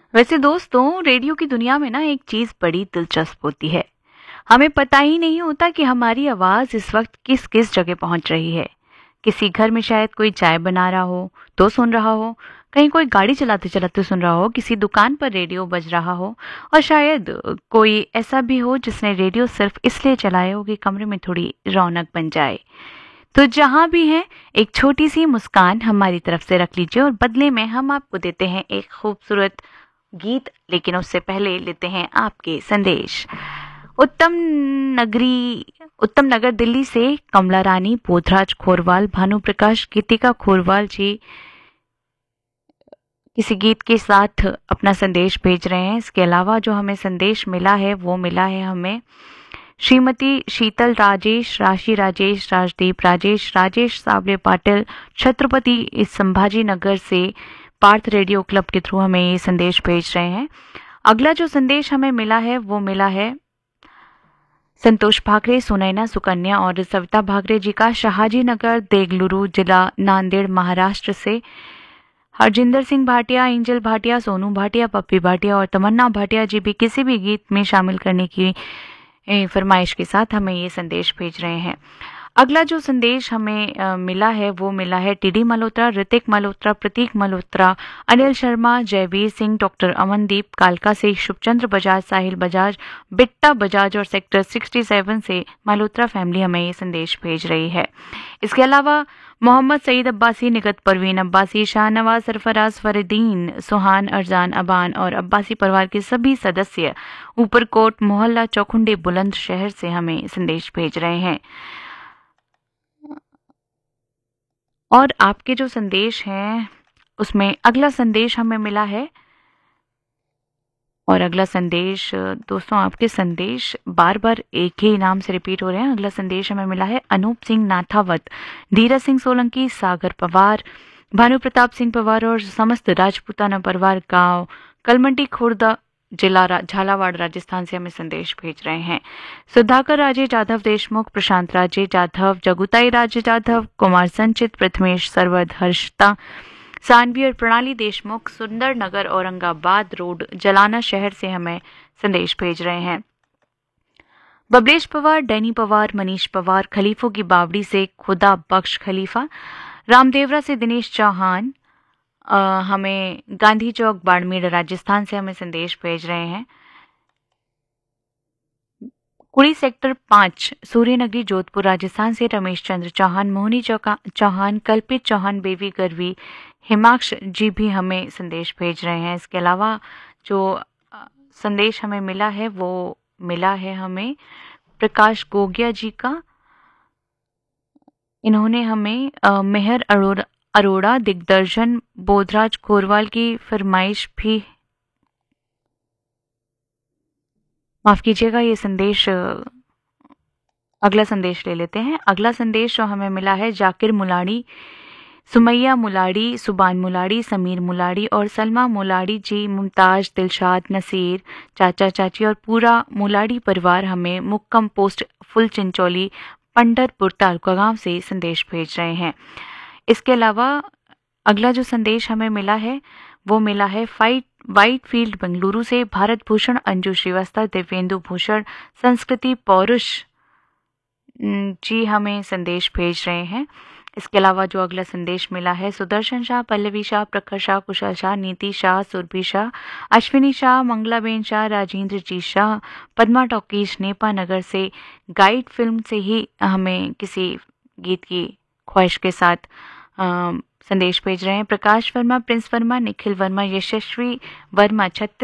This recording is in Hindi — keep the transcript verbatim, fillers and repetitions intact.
वैसे दोस्तों, रेडियो की दुनिया में ना एक चीज बड़ी दिलचस्प होती है। हमें पता ही नहीं होता कि हमारी आवाज इस वक्त किस किस जगह पहुंच रही है। किसी घर में शायद कोई चाय बना रहा हो तो सुन रहा हो, कहीं कोई गाड़ी चलाते चलाते सुन रहा हो, किसी दुकान पर रेडियो बज रहा हो, और शायद कोई ऐसा भी हो जिसने रेडियो सिर्फ इसलिए चलाया हो कि कमरे में थोड़ी रौनक बन जाए। तो जहां भी है, एक छोटी सी मुस्कान हमारी तरफ से रख लीजिए और बदले में हम आपको देते हैं एक खूबसूरत गीत। लेकिन उससे पहले लेते हैं आपके संदेश। उत्तम नगरी उत्तम नगर दिल्ली से कमला रानी, पोधराज खोरवाल, भानु प्रकाश, गीतिका खोरवाल जी किसी गीत के साथ अपना संदेश भेज रहे हैं। इसके अलावा जो हमें संदेश मिला है वो मिला है हमें श्रीमती शीतल राजेश, राशि राजेश, राजदीप राजेश, राजेश सावले पाटिल, छत्रपति संभाजी नगर से पार्थ रेडियो क्लब के थ्रू हमें ये संदेश भेज रहे हैं। अगला जो संदेश हमें मिला है वो मिला है संतोष भाकरे, सुनैना सुकन्या और सविता भाकरे जी का, शहाजी नगर, देगलुरु जिला, नांदेड़, महाराष्ट्र से हरजिंदर सिंह भाटिया, एंजल भाटिया, सोनू भाटिया, पप्पी भाटिया और तमन्ना भाटिया जी भी किसी भी गीत में शामिल करने की फरमाइश के साथ हमें ये संदेश भेज रहे हैं। अगला जो संदेश हमें आ, मिला है वो मिला है टीडी मल्होत्रा, ऋतिक मल्होत्रा, प्रतीक मल्होत्रा, अनिल शर्मा, जयवीर सिंह, डॉक्टर अमनदीप, कालका से शुभचंद्र बजाज, साहिल बजाज, बिट्टा बजाज और सेक्टर सड़सठ से मल्होत्रा फैमिली हमें ये संदेश भेज रही है। इसके अलावा मोहम्मद सईद अब्बासी, निगत परवीन अब्बासी, शाहनवाज, सरफराज, फरीदीन, सुहान, अरजान, अबान और अब्बासी परिवार के सभी सदस्य ऊपरकोट, मोहल्ला चौखुंडे, बुलंदशहर से हमें संदेश भेज रहे हैं। और आपके जो संदेश हैं उसमें अगला संदेश हमें मिला है, और अगला संदेश दोस्तों, आपके संदेश बार बार एक ही नाम से रिपीट हो रहे हैं। अगला संदेश हमें मिला है अनूप सिंह नाथावत, धीरज सिंह सोलंकी, सागर पवार, भानु प्रताप सिंह पवार और समस्त राजपूताना परिवार गांव कलमंडी खुर्द, जिला झालावाड़, राजस्थान से हमें संदेश भेज रहे हैं। सुधाकर राजे जाधव देशमुख, प्रशांत राजे जाधव, जगुताई राजे जाधव, कुमार संचित, प्रथमेश सरवद, हर्षता सानवी और प्रणाली देशमुख, सुंदर नगर, औरंगाबाद रोड, जलाना शहर से हमें संदेश भेज रहे हैं। बबलेश पवार, डैनी पवार, मनीष पवार, खलीफों की बावड़ी से खुदा बख्श खलीफा, रामदेवरा से दिनेश चौहान, आ, हमें गांधी चौक, बाड़मेर, राजस्थान से हमें संदेश भेज रहे हैं। कुड़ी सेक्टर पाँच, सूर्यनगरी, जोधपुर, राजस्थान से रमेश चंद्र चौहान, मोहनी चौहान, कल्पित चौहान, बेबी गरवी, हिमाक्ष जी भी हमें संदेश भेज रहे हैं। इसके अलावा जो संदेश हमें मिला है वो मिला है हमें प्रकाश गोगिया जी का। इन्होंने हमें आ, मेहर अरोड़ा अरोड़ा दिग्दर्शन, बोधराज खोरवाल की फरमाइश भी, माफ कीजिएगा, ये संदेश, अगला संदेश ले लेते हैं। अगला संदेश जो हमें मिला है जाकिर मुलाड़ी, सुमैया मुलाड़ी, सुबान मुलाड़ी, समीर मुलाड़ी और सलमा मुलाड़ी जी, मुमताज, दिलशाद, नसीर, चाचा चाची और पूरा मुलाड़ी परिवार हमें मुक्कम पोस्ट, फुल चिंचोली, पंडरपुर तालुका गांव से संदेश भेज रहे हैं। इसके अलावा अगला जो संदेश हमें मिला है वो मिला है फाइट वाइट फील्ड बेंगलुरु से भारत भूषण, अंजू श्रीवास्तव, दिव्येंदु भूषण, संस्कृति पौरुष जी हमें संदेश भेज रहे हैं। इसके अलावा जो अगला संदेश मिला है सुदर्शन शाह, पल्लवी शाह, प्रखर शाह, कुशल शाह, नीति शाह, सुरभि शाह, अश्विनी शाह, मंगलाबेन शाह, राजेंद्र जी शाह, पद्मा टॉकीज, नेपा नगर से गाइड फिल्म से ही हमें किसी गीत की ख्वाहिश के साथ आ, संदेश भेज रहे हैं। प्रकाश वर्मा, प्रिंस वर्मा, निखिल वर्मा, यशस्वी वर्मा, छत्तीस